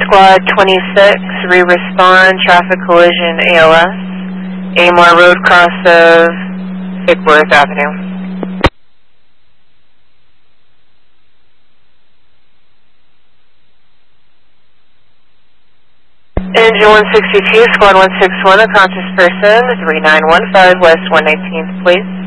Squad 26, re-respond, traffic collision, ALS, Amor Road cross of Sickworth Avenue. Engine 162, Squad 161, a conscious person, 3915 West 119th, please.